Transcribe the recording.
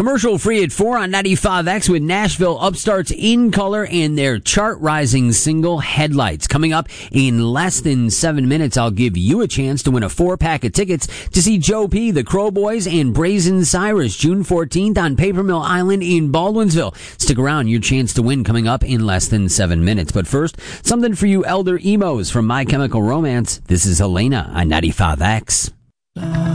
Commercial free at 4 on 95X with Nashville upstarts In Color and their chart-rising single Headlights. Coming up in less than 7 minutes, I'll give you a chance to win a 4-pack of tickets to see Joe P., the Crow Boys, and Brazen Cyrus June 14th on Paper Mill Island in Baldwinsville. Stick around, your chance to win coming up in less than 7 minutes. But first, something for you elder emos from My Chemical Romance. This is Helena on 95X.